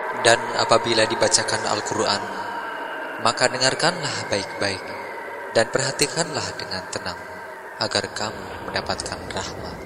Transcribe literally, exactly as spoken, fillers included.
Dan apabila dibacakan Al-Quran, maka dengarkanlah baik-baik dan perhatikanlah dengan tenang, agar kamu mendapatkan rahmat.